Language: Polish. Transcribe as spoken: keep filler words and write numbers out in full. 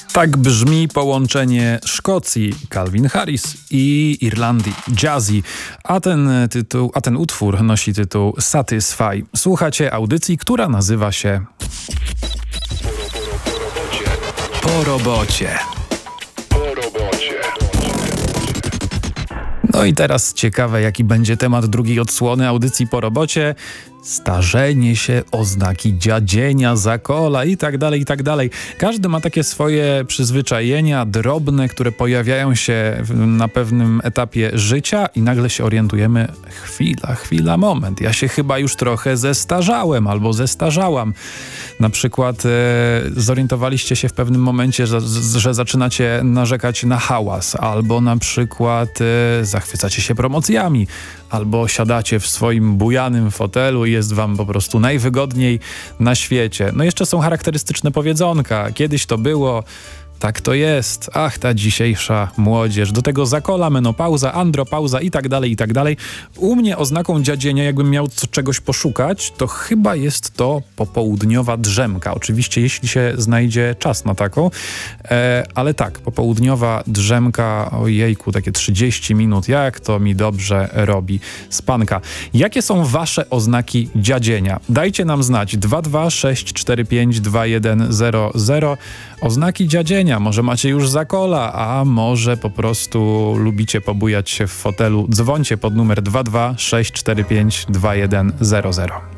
Tak brzmi połączenie Szkocji, Calvin Harris, i Irlandii, Jazzy, a ten tytuł, a ten utwór nosi tytuł Satisfy. Słuchacie audycji, która nazywa się Po robocie. Po robocie. No i teraz ciekawe, jaki będzie temat drugiej odsłony audycji Po robocie. Starzenie się, oznaki dziadzienia, zakola i tak dalej, i tak dalej. Każdy ma takie swoje przyzwyczajenia drobne, które pojawiają się na pewnym etapie życia i nagle się orientujemy, chwila, chwila, moment, ja się chyba już trochę zestarzałem albo zestarzałam. Na przykład e, zorientowaliście się w pewnym momencie, że, że zaczynacie narzekać na hałas, albo na przykład e, zachwycacie się promocjami, albo siadacie w swoim bujanym fotelu i jest wam po prostu najwygodniej na świecie. No jeszcze są charakterystyczne powiedzonka. Kiedyś to było, tak to jest. Ach, ta dzisiejsza młodzież. Do tego zakola, menopauza, andropauza i tak dalej, i tak dalej. U mnie oznaką dziadzienia, jakbym miał co, czegoś poszukać, to chyba jest to popołudniowa drzemka. Oczywiście, jeśli się znajdzie czas na taką. E, ale tak, popołudniowa drzemka, ojejku, takie trzydzieści minut, jak to mi dobrze robi spanka. Jakie są wasze oznaki dziadzienia? Dajcie nam znać. dwa dwa sześć cztery pięć dwa jeden zero zero. Oznaki dziadzienia. Może macie już zakola, a może po prostu lubicie pobujać się w fotelu. Dzwońcie pod numer dwa dwa sześć cztery pięć dwa jeden zero zero.